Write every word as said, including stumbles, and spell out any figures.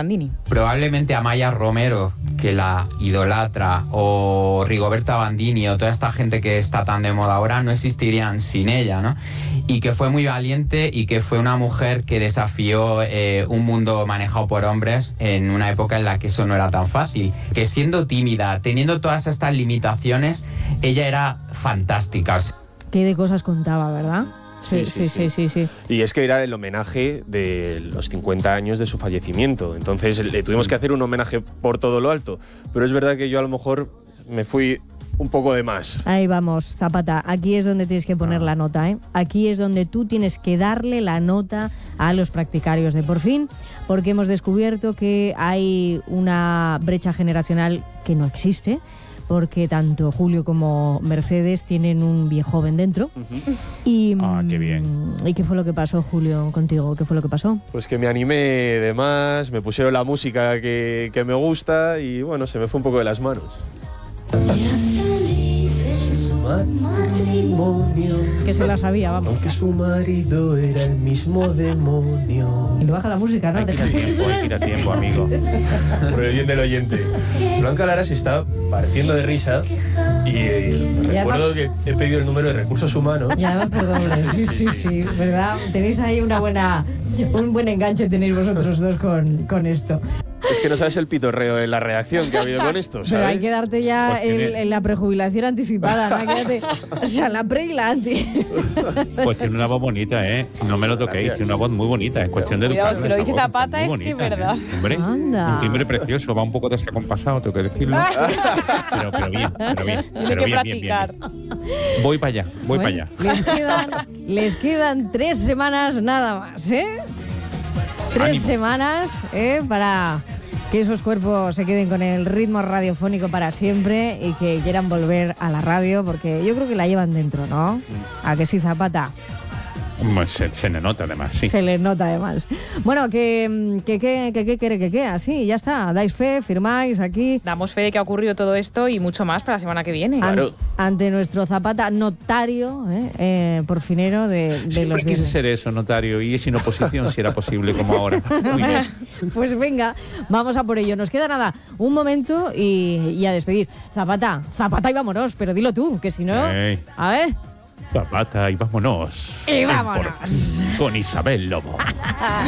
Bandini. Probablemente Amaya Romero, que la idolatra, o Rigoberta Bandini, o toda esta gente que está tan de moda ahora, no existirían sin ella, ¿no? Y que fue muy valiente y que fue una mujer que desafió eh, un mundo manejado por hombres en una época en la que eso no era tan fácil. Que siendo tímida, teniendo todas estas limitaciones, ella era fantástica. Qué de cosas contaba, ¿verdad? Sí sí sí, sí, sí, sí, sí. Y es que era el homenaje de los cincuenta años de su fallecimiento. Entonces le tuvimos que hacer un homenaje por todo lo alto. Pero es verdad que yo a lo mejor me fui un poco de más. Ahí vamos, Zapata. Aquí es donde tienes que poner la nota, ¿eh? Aquí es donde tú tienes que darle la nota a los practicarios de Por Fin, porque hemos descubierto que hay una brecha generacional que no existe, porque tanto Julio como Mercedes tienen un viejo joven dentro. Uh-huh. Y, ah, qué bien. ¿Y qué fue lo que pasó, Julio, contigo? ¿Qué fue lo que pasó? Pues que me animé de más, me pusieron la música que, que me gusta y bueno, se me fue un poco de las manos. Matrimonio. Que se la sabía, vamos. Aunque su marido era el mismo demonio. Y le baja la música, ¿no? Hay que tiempo, hay que ir a tiempo, amigo. Por el bien del oyente. Blanca Lara se está partiendo de risa y, y recuerdo que he pedido el número de recursos humanos. Ya además por doble. Sí, sí, sí, ¿verdad? Tenéis ahí una buena, un buen enganche tenéis vosotros dos con, con esto. Es que no sabes el pitorreo en la redacción que ha habido con esto, ¿sabes? Pero hay que darte ya el, el, la prejubilación anticipada, ¿no? Quédate, o sea, la pre y la anti. Pues tiene una voz bonita, ¿eh? No me lo toquéis, tiene una voz muy bonita. En cuestión de Cuidado, si lo dice Zapata es que es verdad. Hombre, Anda. Un timbre precioso, va un poco descompasado, tengo que decirlo. Pero, pero bien, pero bien. Tiene pero que bien, practicar. Bien, bien, bien. Voy para allá, voy Bueno, para allá. Les quedan, les quedan tres semanas nada más, ¿eh? Tres Ánimo. semanas, ¿eh? Para que esos cuerpos se queden con el ritmo radiofónico para siempre y que quieran volver a la radio, porque yo creo que la llevan dentro, ¿no? ¿A que sí, Zapata? Pues se, se le nota además, sí. Se les nota además. Bueno, que que que que quiere que quede así, ya está. Dais fe, firmáis aquí. Damos fe de que ha ocurrido todo esto y mucho más para la semana que viene. An- Claro. Ante nuestro Zapata, notario, ¿eh? Eh, porfinero de, de Siempre los quise viernes. ser eso, notario, y sin oposición si era posible como ahora. Muy bien. Pues venga, vamos a por ello. Nos queda nada, un momento y, y a despedir. Zapata, Zapata y vámonos, pero dilo tú, que si no... Ey. A ver... Zapata y vámonos. Y vámonos. Por fin, con Isabel Lobo.